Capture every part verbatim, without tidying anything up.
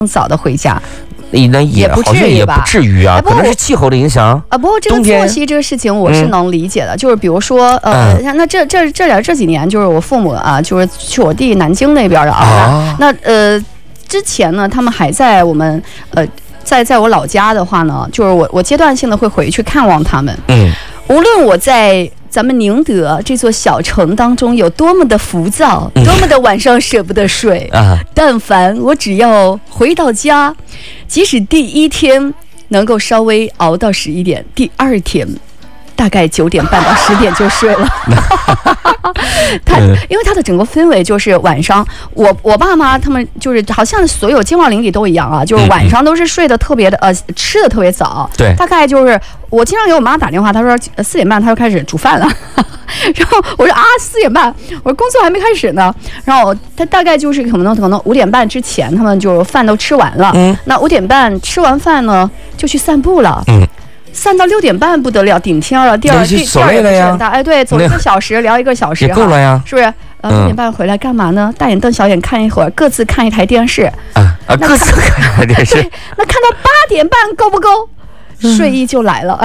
早的回家。 那也好像也不至于啊，可能是气候的影响啊。不过这个作息这个事情我是能理解的，就是比如说呃，那这这这点这几年，就是我父母啊，就是去我弟南京那边的啊，那呃之前呢，他们还在我们呃在在我老家的话呢，就是我我阶段性的会回去看望他们。嗯，无论我在咱们宁德这座小城当中有多么的浮躁，嗯、多么的晚上舍不得睡啊！但凡我只要回到家，即使第一天能够稍微熬到十一点，第二天大概九点半到十点就睡了。他因为他的整个氛围就是晚上，我我爸妈他们就是好像所有京望邻里都一样啊，就是晚上都是睡得特别的呃吃的特别早。对，大概就是我经常给我妈打电话，她说四点半她就开始煮饭了，然后我说啊四点半，我说工作还没开始呢，然后他大概就是可能可能五点半之前他们就饭都吃完了，嗯，那五点半吃完饭呢就去散步了，嗯。散到六点半不得了，顶天了。第二第第二天大哎，对，走一个小时，聊一个小时， 也够了呀， 是不是？呃，六点半回来干嘛呢？大眼瞪小眼看一会儿，各自看一台电视。 啊啊，各自看一台电视。 对，那看到八点半够不够？睡意就来了。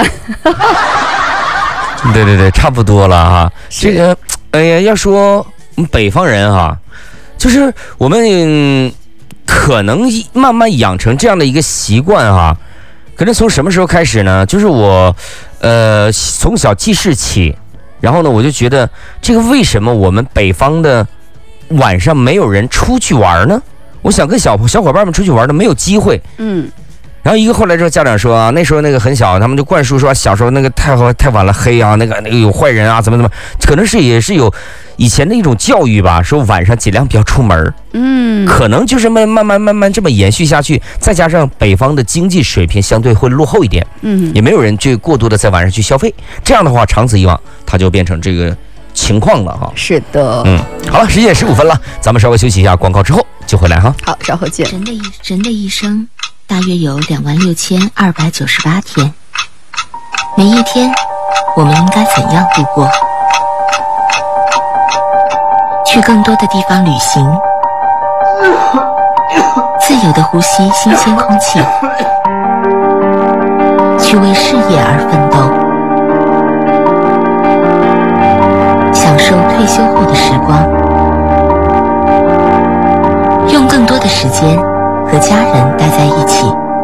对对对，差不多了哈。这个，哎呀，要说我们北方人哈，就是我们可能慢慢养成这样的一个习惯哈。可能从什么时候开始呢？就是我，呃，从小记事起，然后呢，我就觉得这个为什么我们北方的晚上没有人出去玩呢？我想跟小小伙伴们出去玩的没有机会，嗯。然后一个后来之后，家长说啊，那时候那个很小，他们就灌输说小时候那个太太晚了黑啊，那个那个有坏人啊，怎么怎么，可能是也是有以前的一种教育吧，说晚上尽量不要出门，嗯，可能就是慢慢慢慢慢这么延续下去，再加上北方的经济水平相对会落后一点，嗯，也没有人去过多的在晚上去消费，这样的话长此以往，它就变成这个情况了哈。 是的， 嗯，好了，十点十五分了，咱们稍微休息一下，广告之后就回来哈。 好，稍后见。 人的一人的一生大约有两万六千二百九十八天，每一天我们应该怎样度过？去更多的地方旅行，自由地呼吸新鲜空气，去为事业而奋斗，享受退休后的时光，用更多的时间和家人待在一起，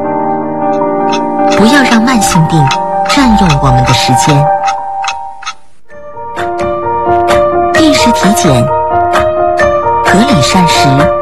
不要让慢性病占用我们的时间。定时体检，合理膳食，